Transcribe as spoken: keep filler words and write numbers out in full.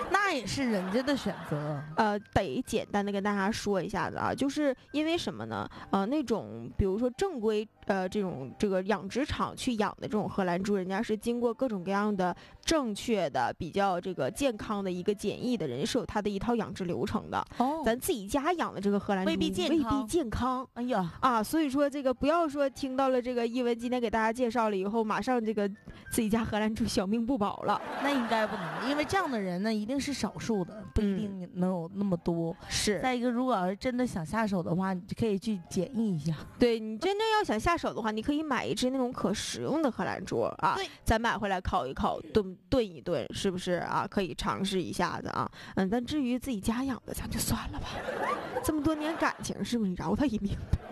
那也是人家的选择。 呃，得简单的跟大家说一下子啊，就是因为什么呢？呃，那种比如说正规呃这种这个养殖场去养的这种荷兰猪，人家是经过各种各样的正确的、比较这个健康的一个检疫的，人是有他的一套养殖流程的。 哦， 咱自己家养的这个荷兰猪未必健未康必健康。 哎呀， 啊，所以说这个不要说听到了这个译文今天给大家介绍了以后，马上这个自己家荷兰猪小命不保了。 那应该不能，因为这样的人呢，一定是少数的，不一定能有那么多。 是， 再一个，如果要是真的想下手的话，你就可以去检疫一下。 对你真正要想下手的话，你可以买一只那种可食用的荷兰猪啊， 对， 咱买回来烤一烤，炖炖一炖，是不是啊？可以尝试一下子啊。嗯，但至于自己家养的，咱就算了吧。这么多年感情，是不是饶他一命呗？